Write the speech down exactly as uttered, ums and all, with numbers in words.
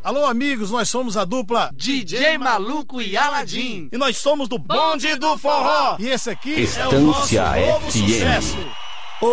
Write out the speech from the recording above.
Alô, amigos, nós somos a dupla D J Maluco e Aladim. E nós somos do Bonde do Forró. E esse aqui Estância é o nosso novo F M. sucesso.